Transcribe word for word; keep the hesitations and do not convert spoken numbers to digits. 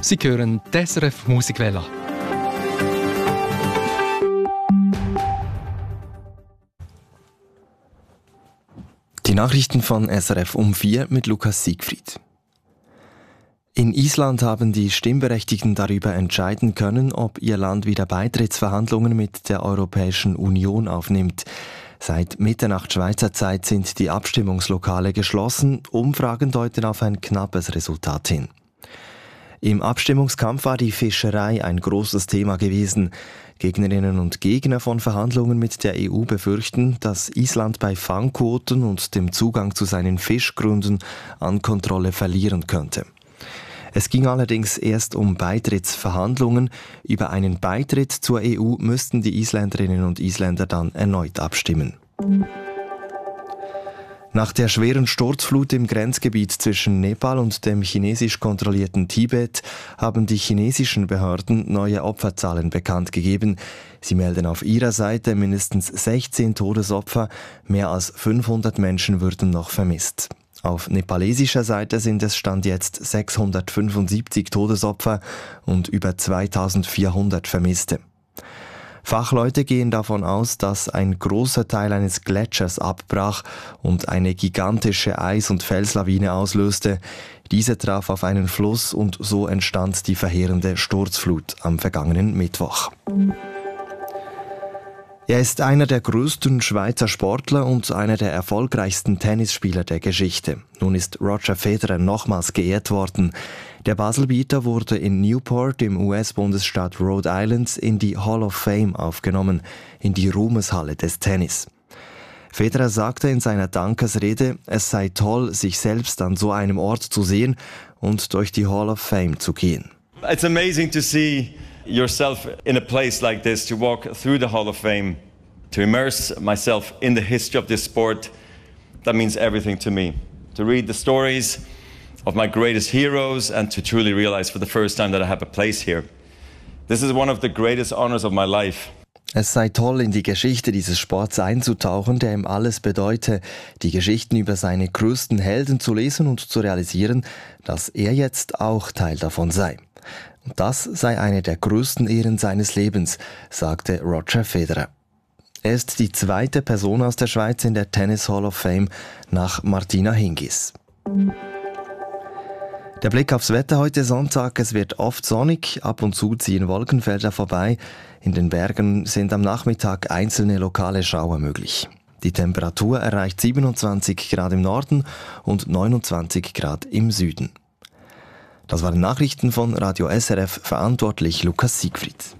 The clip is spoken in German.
Sie hören die S R F Musikwelle. Die Nachrichten von S R F um vier mit Lukas Siegfried. In Island haben die Stimmberechtigten darüber entscheiden können, ob ihr Land wieder Beitrittsverhandlungen mit der Europäischen Union aufnimmt. Seit Mitternacht Schweizer Zeit sind die Abstimmungslokale geschlossen. Umfragen deuten auf ein knappes Resultat hin. Im Abstimmungskampf war die Fischerei ein großes Thema gewesen. Gegnerinnen und Gegner von Verhandlungen mit der E U befürchten, dass Island bei Fangquoten und dem Zugang zu seinen Fischgründen an Kontrolle verlieren könnte. Es ging allerdings erst um Beitrittsverhandlungen. Über einen Beitritt zur E U müssten die Isländerinnen und Isländer dann erneut abstimmen. Nach der schweren Sturzflut im Grenzgebiet zwischen Nepal und dem chinesisch kontrollierten Tibet haben die chinesischen Behörden neue Opferzahlen bekannt gegeben. Sie melden auf ihrer Seite mindestens sechzehn Todesopfer, mehr als fünfhundert Menschen würden noch vermisst. Auf nepalesischer Seite sind es Stand jetzt sechshundertfünfundsiebzig Todesopfer und über zweitausendvierhundert Vermisste. Fachleute gehen davon aus, dass ein großer Teil eines Gletschers abbrach und eine gigantische Eis- und Felslawine auslöste. Diese traf auf einen Fluss und so entstand die verheerende Sturzflut am vergangenen Mittwoch. Er ist einer der größten Schweizer Sportler und einer der erfolgreichsten Tennisspieler der Geschichte. Nun ist Roger Federer nochmals geehrt worden. Der Baselbieter wurde in Newport im U S-Bundesstaat Rhode Island in die Hall of Fame aufgenommen, in die Ruhmeshalle des Tennis. Federer sagte in seiner Dankesrede, es sei toll, sich selbst an so einem Ort zu sehen und durch die Hall of Fame zu gehen. It's amazing to see yourself in a place like this, to walk through the Hall of Fame, to immerse myself in the history of this sport. That means everything to me. To read the stories of my greatest heroes and to truly realize for the first time that I have a place here. This is one of the greatest honors of my life. Es sei toll, in die Geschichte dieses Sports einzutauchen, der ihm alles bedeute, die Geschichten über seine größten Helden zu lesen und zu realisieren, dass er jetzt auch Teil davon sei. Und das sei eine der größten Ehren seines Lebens, sagte Roger Federer. Er ist die zweite Person aus der Schweiz in der Tennis Hall of Fame nach Martina Hingis. Der Blick aufs Wetter heute Sonntag. Es wird oft sonnig, ab und zu ziehen Wolkenfelder vorbei. In den Bergen sind am Nachmittag einzelne lokale Schauer möglich. Die Temperatur erreicht siebenundzwanzig Grad im Norden und neunundzwanzig Grad im Süden. Das waren Nachrichten von Radio S R F, verantwortlich Lukas Siegfried.